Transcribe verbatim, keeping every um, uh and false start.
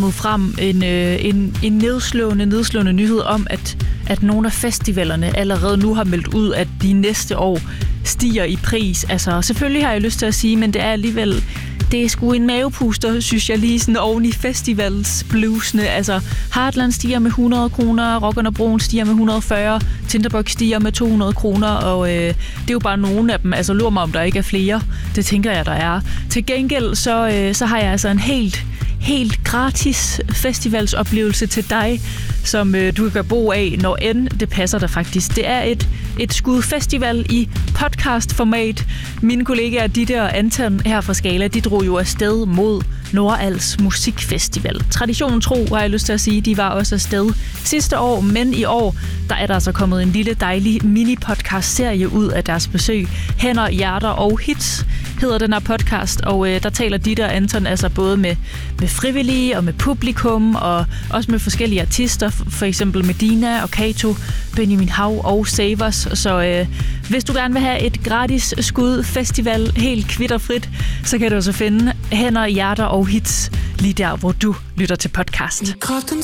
frem en, øh, en, en nedslående, nedslående nyhed om, at, at nogle af festivalerne allerede nu har meldt ud, at de næste år stiger i pris. Altså, selvfølgelig har jeg lyst til at sige, men det er alligevel, det er sgu en mavepuster, synes jeg, lige sådan oven i festivalsbluesene. Altså, Heartland stiger med hundrede kroner, Rockerne Broen stiger med et hundrede og fyrre, Tinderbox stiger med to hundrede kroner, og øh, det er jo bare nogle af dem. Altså, lur mig, om der ikke er flere. Det tænker jeg, der er. Til gengæld, så, øh, så har jeg altså en helt helt gratis festivalsoplevelse til dig, som øh, du kan bo af, når end det passer dig faktisk. Det er et, et skud festival i podcastformat. Mine kollegaer Ditte og Anton her fra Skala, de drog jo afsted mod Nordals Musikfestival. Traditionen tro, har jeg lyst til at sige, de var også afsted sidste år, men i år, der er der altså kommet en lille dejlig mini-podcast-serie ud af deres besøg. Hænder, hjerter og hits hedder den her podcast, og øh, der taler Ditte og Anton altså både med, med frivillige og med publikum, og også med forskellige artister, for eksempel Medina og Kato, Benjamin Hav og Savers. Så øh, hvis du gerne vil have et gratis skud festival, helt kvitterfrit, så kan du også finde Hænder, hjerter og hits lige der, hvor du lytter til podcast.